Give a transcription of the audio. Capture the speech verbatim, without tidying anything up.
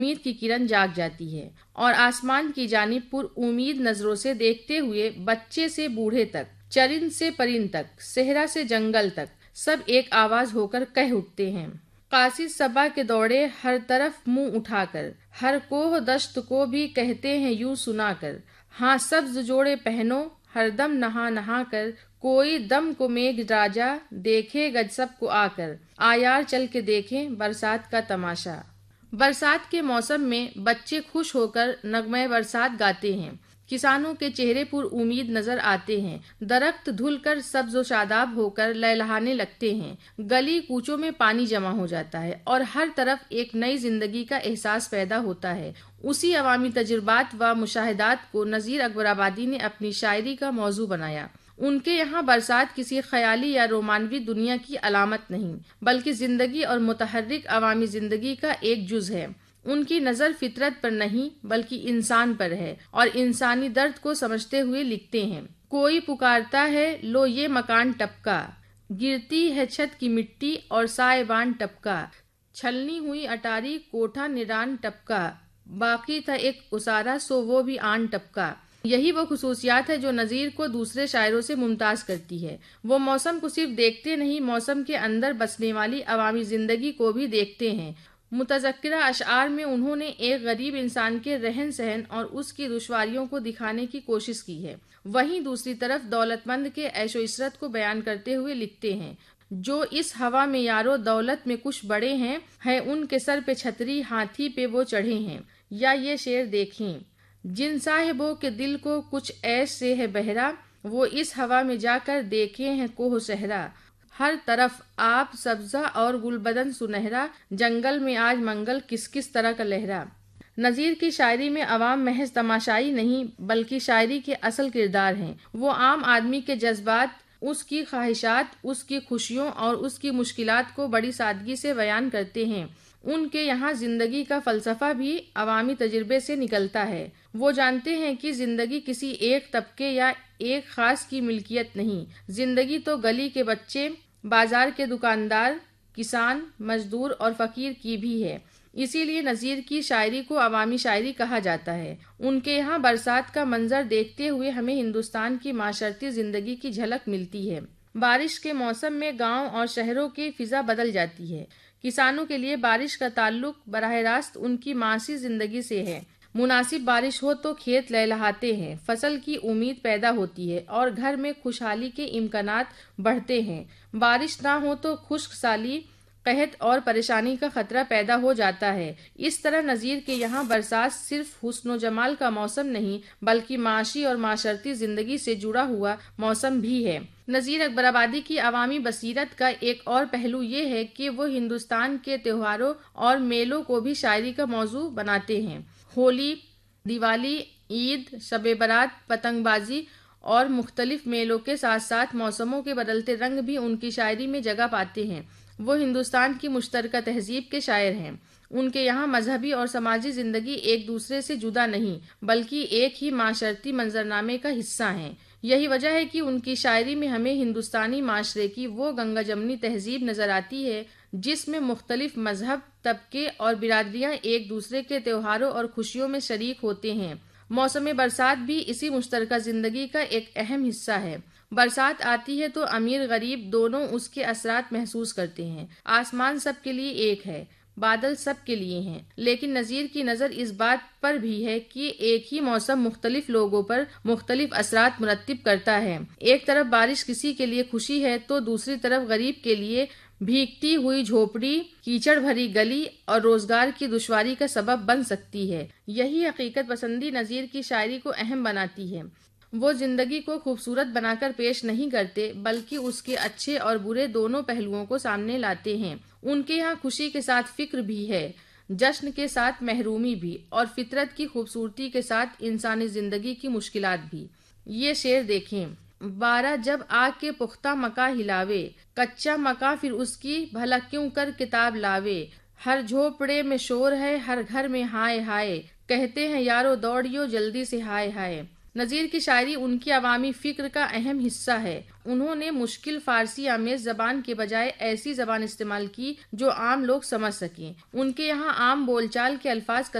امید کی کرن جاگ جاتی ہے اور آسمان کی جانب پر امید نظروں سے دیکھتے ہوئے بچے سے بوڑھے تک، چرند سے پرند تک، صحرا سے جنگل تک سب ایک آواز ہو کر کہہ اٹھتے ہیں: قاصد صبا کے دوڑے ہر طرف منہ اٹھا کر، ہر کوہ دشت کو بھی کہتے ہیں یوں سنا کر، ہاں سبز جوڑے پہنو ہر دم نہا نہا کر، کوئی دم کو میگھ راجا دیکھے گج سب کو آ کر، آیار چل کے دیکھیں برسات کا تماشا۔ برسات کے موسم میں بچے خوش ہو کر نغمہ برسات گاتے ہیں، کسانوں کے چہرے پر امید نظر آتے ہیں، درخت دھل کر سبز و شاداب ہو کر لہلہانے لگتے ہیں، گلی کوچوں میں پانی جمع ہو جاتا ہے اور ہر طرف ایک نئی زندگی کا احساس پیدا ہوتا ہے۔ اسی عوامی تجربات و مشاہدات کو نذیر اکبر آبادی نے اپنی شاعری کا موضوع بنایا۔ ان کے یہاں برسات کسی خیالی یا رومانوی دنیا کی علامت نہیں، بلکہ زندگی اور متحرک عوامی زندگی کا ایک جز ہے۔ ان کی نظر فطرت پر نہیں بلکہ انسان پر ہے اور انسانی درد کو سمجھتے ہوئے لکھتے ہیں: کوئی پکارتا ہے لو یہ مکان ٹپکا، گرتی ہے چھت کی مٹی اور سائبان ٹپکا، چھلنی ہوئی اٹاری کوٹھا نران ٹپکا، باقی تھا ایک اسارا سو وہ بھی آن ٹپکا۔ یہی وہ خصوصیات ہے جو نذیر کو دوسرے شاعروں سے ممتاز کرتی ہے۔ وہ موسم کو صرف دیکھتے نہیں، موسم کے اندر بسنے والی عوامی زندگی کو بھی دیکھتے ہیں۔ متذکرہ اشعار میں انہوں نے ایک غریب انسان کے رہن سہن اور اس کی دشواریوں کو دکھانے کی کوشش کی ہے، وہیں دوسری طرف دولت مند کے عیش و عشرت کو بیان کرتے ہوئے لکھتے ہیں: جو اس ہوا میں یارو دولت میں کچھ بڑے ہیں، ہے ان کے سر پہ چھتری ہاتھی پہ وہ چڑھے ہیں۔ یا یہ شعر دیکھیں: جن صاحبوں کے دل کو کچھ عیش سے ہے بہرا، وہ اس ہوا میں جا کر دیکھے ہیں کوہ صحرا، ہر طرف آب سبزہ اور گل بدن سنہرا، جنگل میں آج منگل کس کس طرح کا لہرا۔ نذیر کی شاعری میں عوام محض تماشائی نہیں بلکہ شاعری کے اصل کردار ہیں۔ وہ عام آدمی کے جذبات، اس کی خواہشات، اس کی خوشیوں اور اس کی مشکلات کو بڑی سادگی سے بیان کرتے ہیں۔ ان کے یہاں زندگی کا فلسفہ بھی عوامی تجربے سے نکلتا ہے۔ وہ جانتے ہیں کہ زندگی کسی ایک طبقے یا ایک خاص کی ملکیت نہیں، زندگی تو گلی کے بچے، بازار کے دکاندار، کسان، مزدور اور فقیر کی بھی ہے۔ اسی لیے نذیر کی شاعری کو عوامی شاعری کہا جاتا ہے۔ ان کے یہاں برسات کا منظر دیکھتے ہوئے ہمیں ہندوستان کی معاشرتی زندگی کی جھلک ملتی ہے۔ بارش کے موسم میں گاؤں اور شہروں کی فضا بدل جاتی ہے۔ کسانوں کے لیے بارش کا تعلق براہ راست ان کی معاشی زندگی سے ہے۔ مناسب بارش ہو تو کھیت لہلہاتے ہیں، فصل کی امید پیدا ہوتی ہے اور گھر میں خوشحالی کے امکانات بڑھتے ہیں۔ بارش نہ ہو تو خشک سالی، قحط اور پریشانی کا خطرہ پیدا ہو جاتا ہے۔ اس طرح نذیر کے یہاں برسات صرف حسن و جمال کا موسم نہیں بلکہ معاشی اور معاشرتی زندگی سے جڑا ہوا موسم بھی ہے۔ نذیر اکبر آبادی کی عوامی بصیرت کا ایک اور پہلو یہ ہے کہ وہ ہندوستان کے تہواروں اور میلوں کو بھی شاعری کا موضوع بناتے ہیں۔ ہولی، دیوالی، عید، شب برات، پتنگ بازی اور مختلف میلوں کے ساتھ ساتھ موسموں کے بدلتے رنگ بھی ان کی شاعری میں جگہ پاتے ہیں۔ وہ ہندوستان کی مشترکہ تہذیب کے شاعر ہیں۔ ان کے یہاں مذہبی اور سماجی زندگی ایک دوسرے سے جدا نہیں بلکہ ایک ہی معاشرتی منظرنامے کا حصہ ہیں۔ یہی وجہ ہے کہ ان کی شاعری میں ہمیں ہندوستانی معاشرے کی وہ گنگا جمنی تہذیب نظر آتی ہے جس میں مختلف مذہب، طبقے اور برادریاں ایک دوسرے کے تہواروں اور خوشیوں میں شریک ہوتے ہیں۔ موسم برسات بھی اسی مشترکہ زندگی کا ایک اہم حصہ ہے۔ برسات آتی ہے تو امیر غریب دونوں اس کے اثرات محسوس کرتے ہیں۔ آسمان سب کے لیے ایک ہے، بادل سب کے لیے ہیں، لیکن نذیر کی نظر اس بات پر بھی ہے کہ ایک ہی موسم مختلف لوگوں پر مختلف اثرات مرتب کرتا ہے۔ ایک طرف بارش کسی کے لیے خوشی ہے تو دوسری طرف غریب کے لیے بھیگتی ہوئی جھوپڑی، کیچڑ بھری گلی اور روزگار کی دشواری کا سبب بن سکتی ہے۔ یہی حقیقت پسندی نذیر کی شاعری کو اہم بناتی ہے۔ وہ زندگی کو خوبصورت بنا کر پیش نہیں کرتے بلکہ اس کے اچھے اور برے دونوں پہلوؤں کو سامنے لاتے ہیں۔ ان کے یہاں خوشی کے ساتھ فکر بھی ہے، جشن کے ساتھ محرومی بھی، اور فطرت کی خوبصورتی کے ساتھ انسانی زندگی کی مشکلات بھی۔ یہ شعر دیکھیں: بارہ جب آگ کے پختہ مکاں ہلاوے، کچا مکاں پھر اس کی بھلا کیوں کر کتاب لاوے، ہر جھوپڑے میں شور ہے ہر گھر میں ہائے ہائے، کہتے ہیں یارو دوڑیو جلدی سے ہائے ہائے۔ نذیر کی شاعری ان کی عوامی فکر کا اہم حصہ ہے۔ انہوں نے مشکل فارسی آمیز زبان کے بجائے ایسی زبان استعمال کی جو عام لوگ سمجھ سکیں۔ ان کے یہاں عام بول چال کے الفاظ